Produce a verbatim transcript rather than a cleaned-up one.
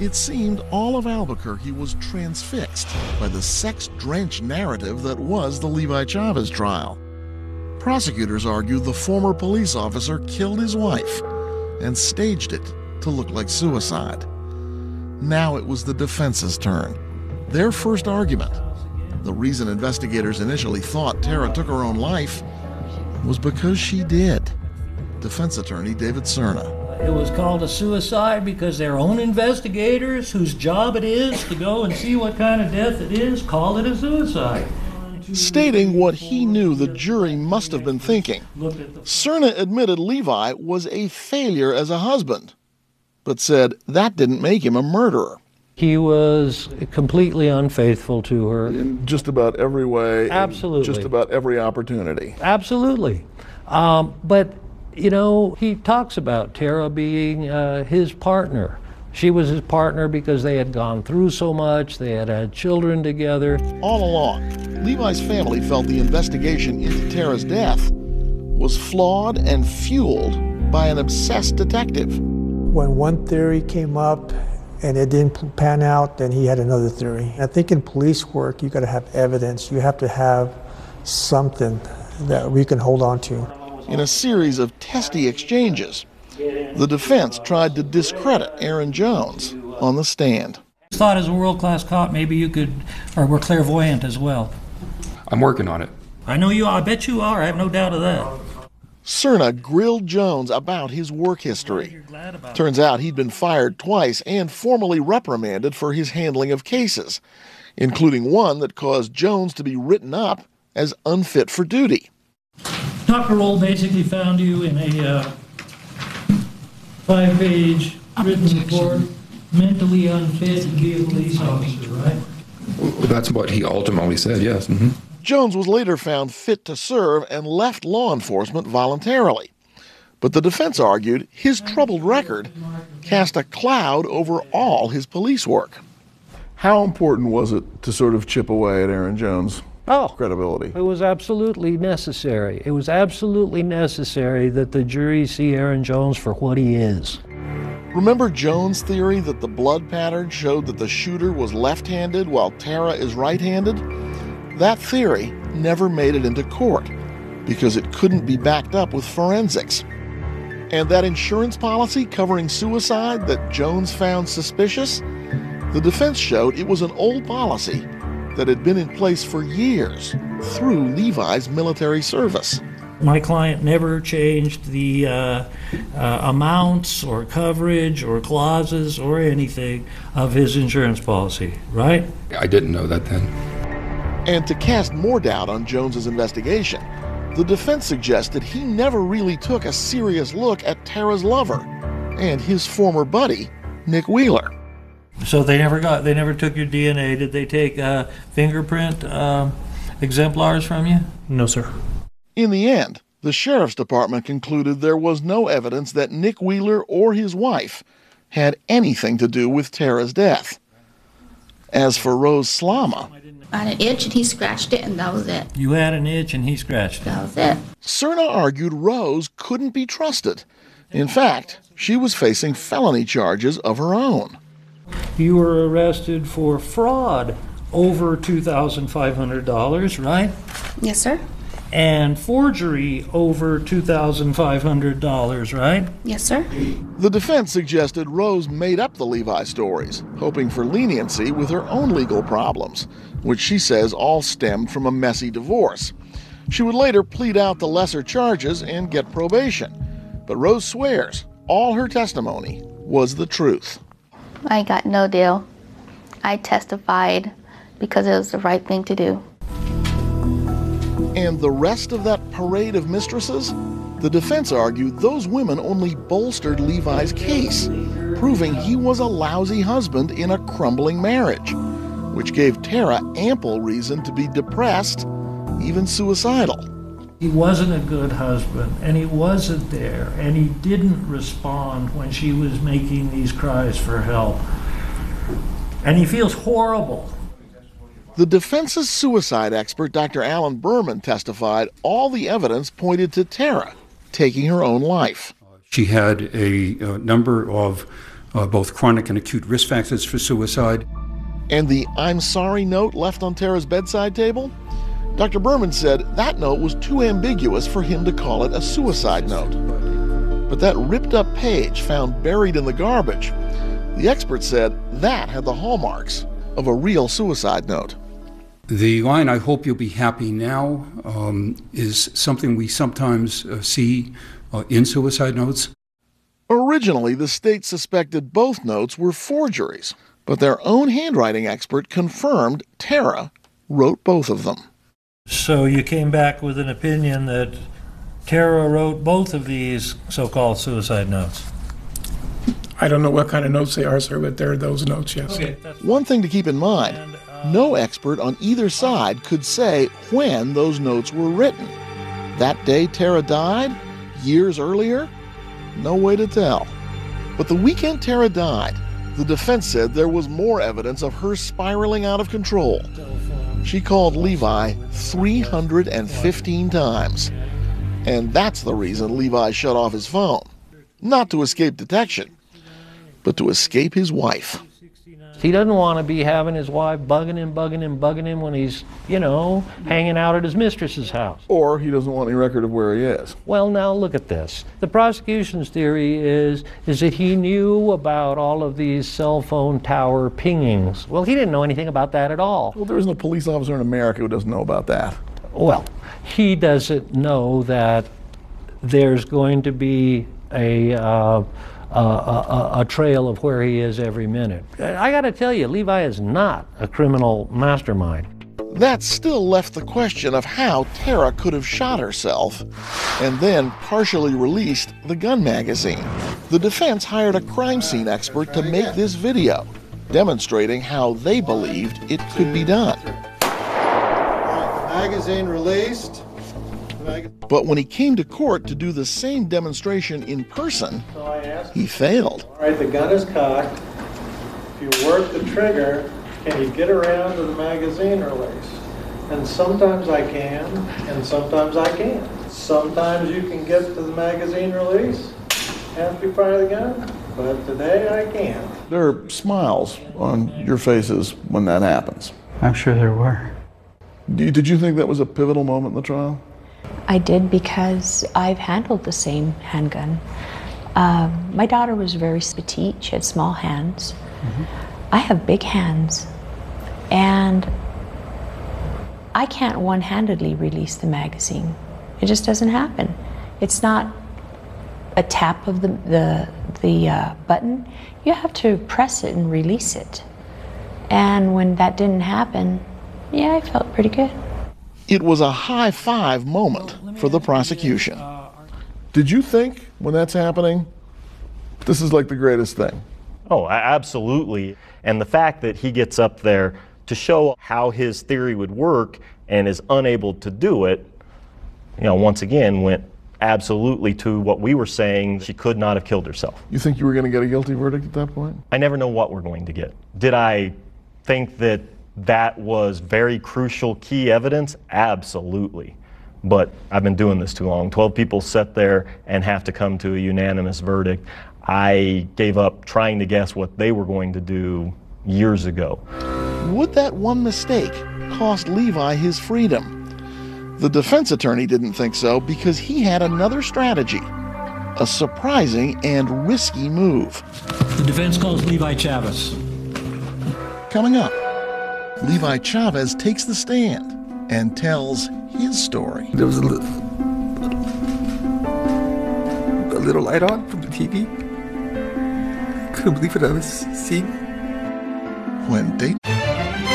It seemed all of Albuquerque was transfixed by the sex-drenched narrative that was the Levi Chavez trial. Prosecutors argued the former police officer killed his wife and staged it to look like suicide. Now it was the defense's turn. Their first argument, the reason investigators initially thought Tara took her own life, was because she did. Defense attorney David Cerna. It was called a suicide because their own investigators, whose job it is to go and see what kind of death it is, called it a suicide. Stating what he knew the jury must have been thinking, Cerna admitted Levi was a failure as a husband, but said that didn't make him a murderer. He was completely unfaithful to her. In just about every way. Absolutely. Just about every opportunity. Absolutely. Um, but, you know, he talks about Tara being uh, his partner. She was his partner because they had gone through so much, they had had children together. All along, Levi's family felt the investigation into Tara's death was flawed and fueled by an obsessed detective. When one theory came up and it didn't pan out, then he had another theory. I think in police work, you got to have evidence. You have to have something that we can hold on to. In a series of testy exchanges, the defense tried to discredit Aaron Jones on the stand. I thought as a world-class cop, maybe you could, or were clairvoyant as well. I'm working on it. I know you are. I bet you are. I have no doubt of that. Cerna grilled Jones about his work history. Turns out he'd been fired twice and formally reprimanded for his handling of cases, including one that caused Jones to be written up as unfit for duty. Doctor Roll basically found you in a uh, five-page written report, mentally unfit to be a police officer, right? Well, that's what he ultimately said, yes. Mm-hmm. Jones was later found fit to serve and left law enforcement voluntarily. But the defense argued his troubled record cast a cloud over all his police work. How important was it to sort of chip away at Aaron Jones' oh, credibility? It was absolutely necessary. It was absolutely necessary that the jury see Aaron Jones for what he is. Remember Jones' theory that the blood pattern showed that the shooter was left-handed while Tara is right-handed? That theory never made it into court because it couldn't be backed up with forensics. And that insurance policy covering suicide that Jones found suspicious, the defense showed it was an old policy that had been in place for years through Levi's military service. My client never changed the uh, uh, amounts or coverage or clauses or anything of his insurance policy, right? I didn't know that then. And to cast more doubt on Jones's investigation, the defense suggested he never really took a serious look at Tara's lover and his former buddy, Nick Wheeler. So they never got, they never took your D N A. Did they take uh, fingerprint uh, exemplars from you? No, sir. In the end, the sheriff's department concluded there was no evidence that Nick Wheeler or his wife had anything to do with Tara's death. As for Rose Slama, I had an itch and he scratched it and that was it. You had an itch and he scratched it. That was it. Cerna argued Rose couldn't be trusted. In fact, she was facing felony charges of her own. You were arrested for fraud over two thousand five hundred dollars, right? Yes, sir. And forgery over two thousand five hundred dollars, right? Yes, sir. The defense suggested Rose made up the Levi stories, hoping for leniency with her own legal problems, which she says all stemmed from a messy divorce. She would later plead out the lesser charges and get probation. But Rose swears all her testimony was the truth. I got no deal. I testified because it was the right thing to do. And the rest of that parade of mistresses? The defense argued those women only bolstered Levi's case, proving he was a lousy husband in a crumbling marriage, which gave Tara ample reason to be depressed, even suicidal. He wasn't a good husband, and he wasn't there, and he didn't respond when she was making these cries for help. And he feels horrible. The defense's suicide expert, Doctor Alan Berman, testified all the evidence pointed to Tara taking her own life. She had a, a number of uh, both chronic and acute risk factors for suicide. And the "I'm sorry" note left on Tara's bedside table? Doctor Berman said that note was too ambiguous for him to call it a suicide note. But that ripped-up page found buried in the garbage, the expert said that had the hallmarks of a real suicide note. The line, "I hope you'll be happy now," um, is something we sometimes uh, see uh, in suicide notes. Originally, the state suspected both notes were forgeries, but their own handwriting expert confirmed Tara wrote both of them. So you came back with an opinion that Tara wrote both of these so-called suicide notes? I don't know what kind of notes they are, sir, but they're those notes, yes. Okay, that's One thing to keep in mind, And, uh, no expert on either side could say when those notes were written. That day Tara died? Years earlier? No way to tell. But the weekend Tara died, the defense said there was more evidence of her spiraling out of control. She called Levi three hundred fifteen times. And that's the reason Levi shut off his phone. Not to escape detection, but to escape his wife. He doesn't want to be having his wife bugging him, bugging him, bugging him when he's, you know, hanging out at his mistress's house. Or he doesn't want any record of where he is. Well, now look at this. The prosecution's theory is, is that he knew about all of these cell phone tower pingings. Well, he didn't know anything about that at all. Well, there isn't a police officer in America who doesn't know about that. Well, he doesn't know that there's going to be a, uh, a, a, a trail of where he is every minute. I got to tell you, Levi is not a criminal mastermind. That still left the question of how Tara could have shot herself and then partially released the gun magazine. The defense hired a crime scene expert to make this video, demonstrating how they believed it could be done. Magazine released. Mag- But when he came to court to do the same demonstration in person, so I asked, he failed. all right, the gun is cocked. If you work the trigger, can you get around to the magazine release? And sometimes I can, and sometimes I can't. Sometimes you can get to the magazine release after you fire the gun, but today I can't. There are smiles on your faces when that happens. I'm sure there were. Did you think that was a pivotal moment in the trial? I did, because I've handled the same handgun. Um, my daughter was very petite, she had small hands. Mm-hmm. I have big hands, and I can't one-handedly release the magazine. It just doesn't happen. It's not a tap of the, the, the uh, button. You have to press it and release it. And when that didn't happen, yeah, I felt pretty good. It was a high five moment for the prosecution. Did you think when that's happening, this is like the greatest thing? Oh, absolutely. And the fact that he gets up there to show how his theory would work and is unable to do it, you know, once again went absolutely to what we were saying. She could not have killed herself. You think you were going to get a guilty verdict at that point? I never know what we're going to get. Did I think that that was very crucial key evidence? Absolutely. But I've been doing this too long. twelve people sit there and have to come to a unanimous verdict. I gave up trying to guess what they were going to do years ago. Would that one mistake cost Levi his freedom? The defense attorney didn't think so because he had another strategy, a surprising and risky move. The defense calls Levi Chavez. Coming up, Levi Chavez takes the stand and tells his story. There was a little, a little light on from the T V. Couldn't believe what I was seeing. When Dayton